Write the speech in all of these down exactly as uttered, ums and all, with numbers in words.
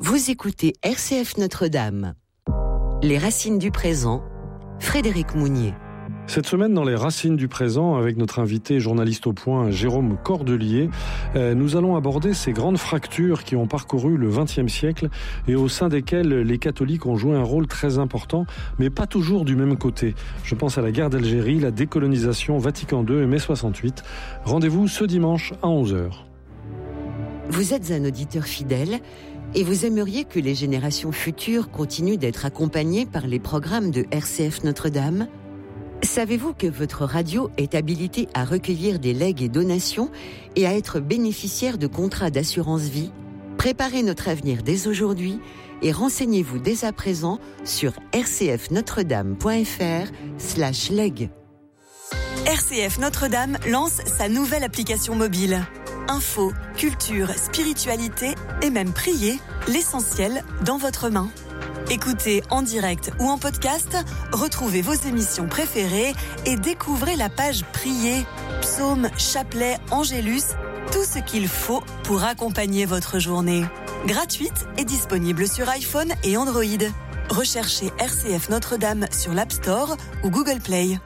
Vous écoutez R C F Notre-Dame. Les racines du présent, Frédéric Mounier. Cette semaine, dans les racines du présent, avec notre invité journaliste au point, Jérôme Cordelier, euh, nous allons aborder ces grandes fractures qui ont parcouru le vingtième siècle et au sein desquelles les catholiques ont joué un rôle très important, mais pas toujours du même côté. Je pense à la guerre d'Algérie, la décolonisation, Vatican deux et mai soixante-huit. Rendez-vous ce dimanche à onze heures. Vous êtes un auditeur fidèle et vous aimeriez que les générations futures continuent d'être accompagnées par les programmes de R C F Notre-Dame ? Savez-vous que votre radio est habilitée à recueillir des legs et donations et à être bénéficiaire de contrats d'assurance vie ? Préparez notre avenir dès aujourd'hui et renseignez-vous dès à présent sur rcfnotredame.fr slash leg. R C F Notre-Dame lance sa nouvelle application mobile. Info, culture, spiritualité et même prier, l'essentiel dans votre main. Écoutez en direct ou en podcast, retrouvez vos émissions préférées et découvrez la page Prier, psaumes, chapelets, angélus, tout ce qu'il faut pour accompagner votre journée. Gratuite et disponible sur iPhone et Android. Recherchez R C F Notre-Dame sur l'App Store ou Google Play.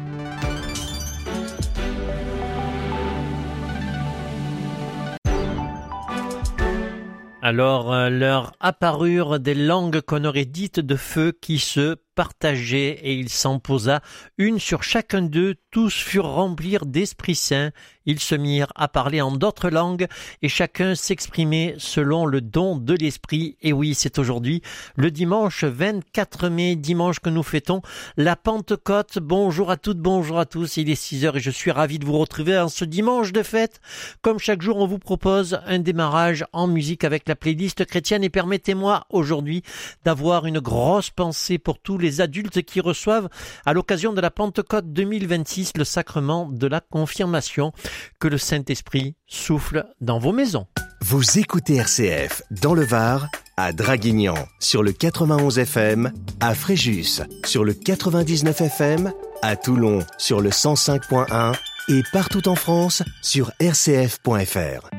Alors, euh, leur apparurent des langues qu'on aurait dites de feu qui se partageaient et il s'en posa une sur chacun d'eux, tous furent remplis d'Esprit Saint, ils se mirent à parler en d'autres langues et chacun s'exprimait selon le don de l'Esprit. Et oui, c'est aujourd'hui le dimanche vingt-quatre mai, dimanche que nous fêtons la Pentecôte. Bonjour à toutes, bonjour à tous, il est six heures et je suis ravi de vous retrouver en ce dimanche de fête. Comme chaque jour, on vous propose un démarrage en musique avec la playlist chrétienne et permettez-moi aujourd'hui d'avoir une grosse pensée pour tous les adultes qui reçoivent à l'occasion de la Pentecôte deux mille vingt-six le sacrement de la confirmation. Que le Saint-Esprit souffle dans vos maisons. Vous écoutez R C F dans le Var, à Draguignan sur le quatre-vingt-onze F M, à Fréjus sur le quatre-vingt-dix-neuf F M, à Toulon sur le cent cinq point un et partout en France sur r c f point f r.